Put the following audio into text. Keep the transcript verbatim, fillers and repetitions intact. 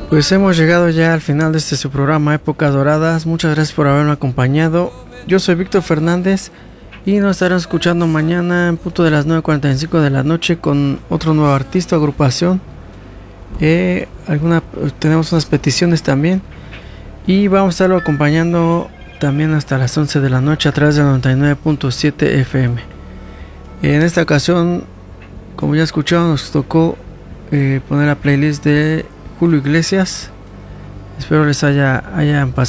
Pues hemos llegado ya al final de este su programa Épocas Doradas. Muchas gracias por haberme acompañado. Yo soy Víctor Fernández y nos estaremos escuchando mañana en punto de las nueve cuarenta y cinco de la noche con otro nuevo artista o agrupación. Eh, alguna, tenemos unas peticiones también y vamos a estarlo acompañando también hasta las once de la noche a través del noventa y nueve punto siete F M. En esta ocasión, como ya escucharon, nos tocó eh, poner la playlist de Julio Iglesias. Espero les haya, hayan pasado